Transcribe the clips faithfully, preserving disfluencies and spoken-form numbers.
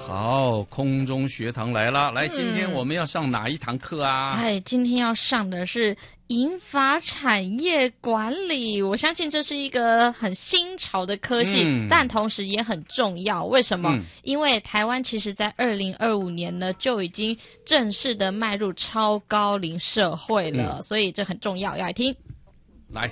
好，空中学堂来了，来，今天我们要上哪一堂课啊？ 哎，今天要上的是银发产业管理，我相信这是一个很新潮的科系，嗯、但同时也很重要。为什么？嗯、因为台湾其实在二零二五年呢就已经正式的迈入超高龄社会了，嗯、所以这很重要，要来听。 来。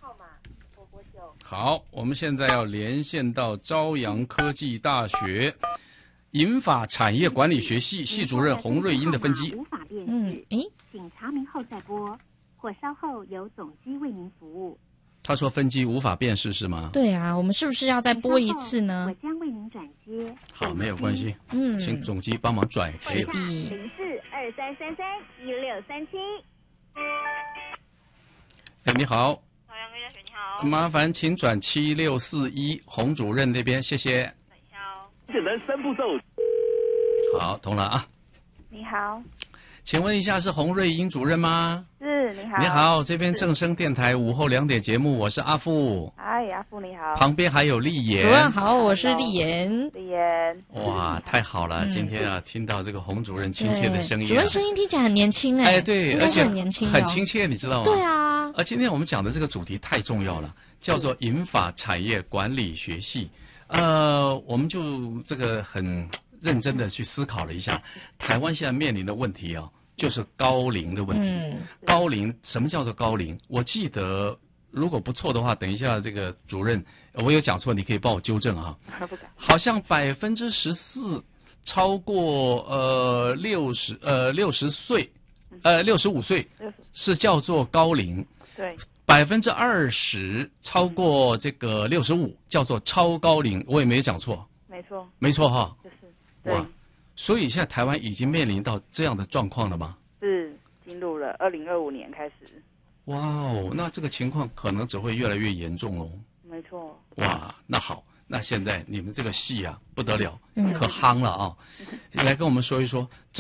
好，我们现在要连线到朝阳科技大学银发产业管理学系系主任洪瑞英的分机。 无法辨识， 嗯，诶， 请查明后再拨，或稍后由总机为您服务。 他说分机无法辨识是吗？ 对啊，我们是不是要再拨一次呢？ 我将为您转接。 好，没有关系。 嗯， 请总机帮忙转可以了。 零四二三三三一六三七。 哎，你好。 你好， 麻烦请转七六四一洪主任那边，谢谢。 等一下哦。 简单三步骤。 好，通了啊。 你好， 请问一下是洪瑞英主任吗？ 是，你好。 你好，这边正声电台午后两点节目，我是阿富。 嗨，阿富你好。 旁边还有丽妍。 主任好，我是丽妍。 丽妍。 哇，太好了！嗯、今天啊，听到这个洪主任亲切的声音、啊。 主任声音听起来很年轻哎。 哎，对， 而且很年轻、哦， 很亲切，你知道吗？ 对啊。 而今天我们讲的这个主题太重要了，叫做银发产业管理学系。呃，我们就这个很认真的去思考了一下，台湾现在面临的问题啊，就是高龄的问题。嗯、高龄，什么叫做高龄？我记得，如果不错的话，等一下这个主任，我有讲错，你可以帮我纠正啊。好像百分之十四超过呃六十呃六十岁，呃六十五岁是叫做高龄。 对， 百分之二十超过这个六十五叫做超高龄，我也没讲错。 没错， 没错哈。 就是对。 哇，所以现在台湾已经面临到这样的状况了吗？ 是，进入了二零二五年开始。 哇哦，那这个情况可能只会越来越严重喽。 没错。 哇，那好，那现在你们这个戏啊不得了，可夯了啊！来跟我们说一说。